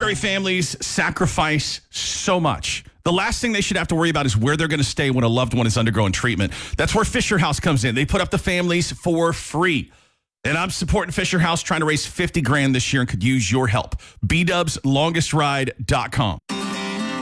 Military families sacrifice so much. The last thing they should have to worry about is where they're going to stay when a loved one is undergoing treatment. That's where Fisher House comes in. They put up the families for free. And I'm supporting Fisher House, trying to raise $50,000 this year and could use your help. BDubsLongestRide.com.